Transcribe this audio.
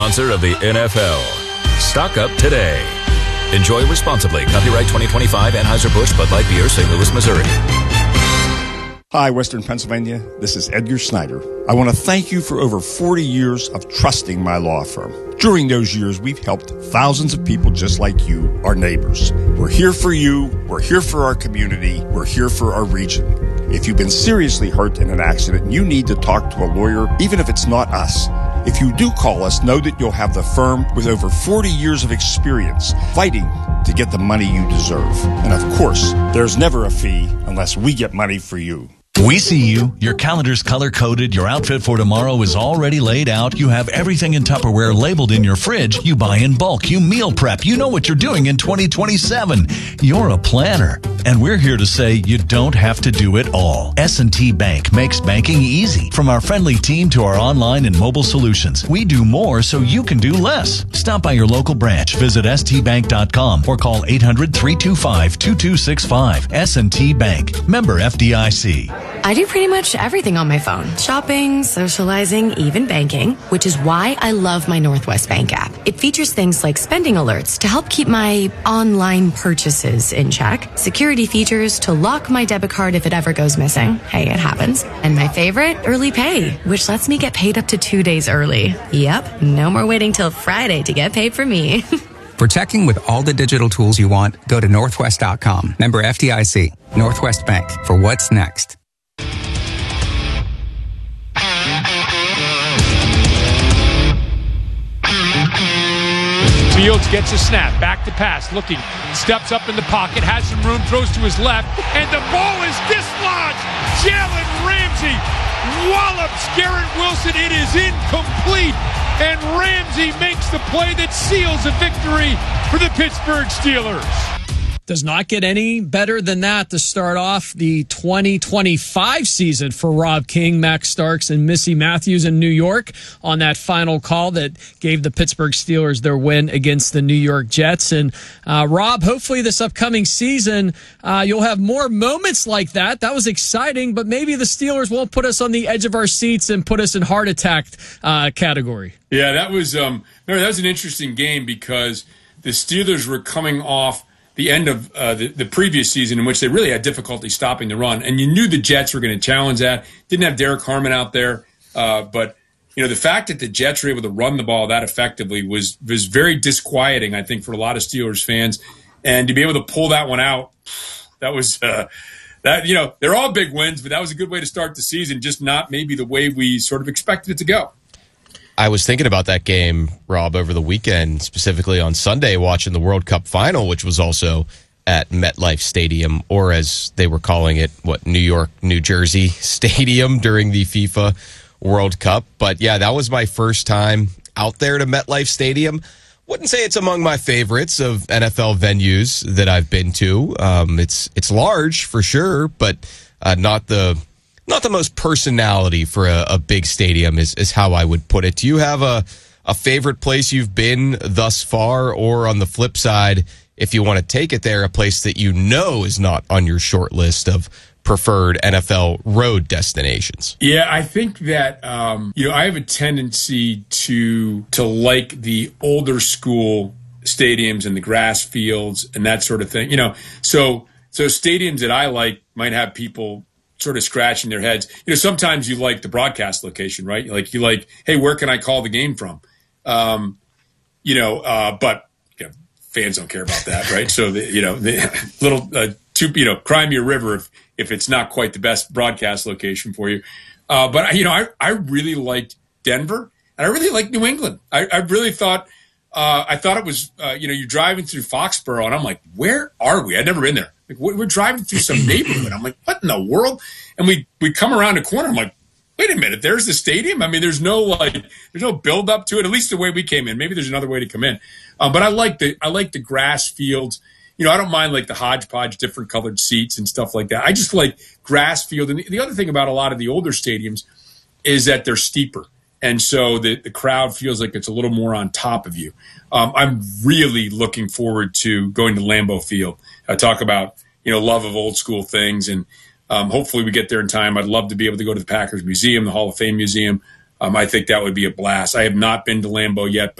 Sponsor of the NFL. Stock up today. Enjoy responsibly. Copyright 2025 Anheuser-Busch Bud Light Beer, St. Louis, Missouri. Hi, Western Pennsylvania. This is Edgar Snyder. I want to thank you for over 40 years of trusting my law firm. During those years, we've helped thousands of people just like you, our neighbors. We're here for you. We're here for our community. We're here for our region. If you've been seriously hurt in an accident, you need to talk to a lawyer, even if it's not us. If you do call us, know that you'll have the firm with over 40 years of experience fighting to get the money you deserve. And of course, there's never a fee unless we get money for you. We see you. Your calendar's color-coded. Your outfit for tomorrow is already laid out. You have everything in Tupperware labeled in your fridge. You buy in bulk. You meal prep. You know what you're doing in 2027. You're a planner. And we're here to say you don't have to do it all. S&T Bank makes banking easy. From our friendly team to our online and mobile solutions, we do more so you can do less. Stop by your local branch. Visit stbank.com or call 800-325-2265. S&T Bank. Member FDIC. I do pretty much everything on my phone. Shopping, socializing, even banking, which is why I love my Northwest Bank app. It features things like spending alerts to help keep my online purchases in check, security features to lock my debit card if it ever goes missing. Hey, it happens. And my favorite, Early Pay, which lets me get paid up to 2 days early. Yep, no more waiting till Friday to get paid for me. For checking with all the digital tools you want, go to Northwest.com. Member FDIC. Northwest Bank. For what's next. Fields gets a snap, back to pass, looking, steps up in the pocket, has some room, throws to his left, and the ball is dislodged. Jalen Ramsey wallops Garrett Wilson. It is incomplete, and Ramsey makes the play that seals a victory for the Pittsburgh Steelers. Does not get any better than that to start off the 2025 season for Rob King, Max Starks, and Missy Matthews in New York on that final call that gave the Pittsburgh Steelers their win against the New York Jets. And Rob, hopefully this upcoming season, you'll have more moments like that. That was exciting, but maybe the Steelers won't put us on the edge of our seats and put us in heart attack category. Yeah, that was an interesting game because the Steelers were coming off the end of the previous season in which they really had difficulty stopping the run. And you knew the Jets were going to challenge that. Didn't have Derek Harmon out there. But, the fact that the Jets were able to run the ball that effectively was very disquieting, I think, for a lot of Steelers fans. And to be able to pull that one out, that was they're all big wins, but that was a good way to start the season, just not maybe the way we sort of expected it to go. I was thinking about that game, Rob, over the weekend, specifically on Sunday, watching the World Cup final, which was also at MetLife Stadium, or as they were calling it, New York, New Jersey Stadium during the FIFA World Cup. But yeah, that was my first time out there to MetLife Stadium. Wouldn't say it's among my favorites of NFL venues that I've been to. It's large for sure, but not the most personality for a big stadium is how I would put it. Do you have a favorite place you've been thus far, or on the flip side, if you want to take it there, a place that you know is not on your short list of preferred NFL road destinations? Yeah, I think that I have a tendency to like the older school stadiums and the grass fields and that sort of thing. So stadiums that I like might have people sort of scratching their heads. Sometimes you like the broadcast location, right? You like, hey, where can I call the game from? But fans don't care about that, right? So the little cry me a river if it's not quite the best broadcast location for you. But I really liked Denver, and I really liked New England. I really thought I thought it was you're driving through Foxborough, and I'm like, where are we? I'd never been there. We're driving through some neighborhood. I'm like, what in the world? And we come around a corner. I'm like, wait a minute, there's the stadium? I mean, there's no build up to it, at least the way we came in. Maybe there's another way to come in. But I like the grass fields. I don't mind like the hodgepodge, different colored seats and stuff like that. I just like grass field. And the other thing about a lot of the older stadiums is that they're steeper. And so the crowd feels like it's a little more on top of you. I'm really looking forward to going to Lambeau Field. Talk about, love of old school things. And hopefully we get there in time. I'd love to be able to go to the Packers Museum, the Hall of Fame Museum. I think that would be a blast. I have not been to Lambeau yet,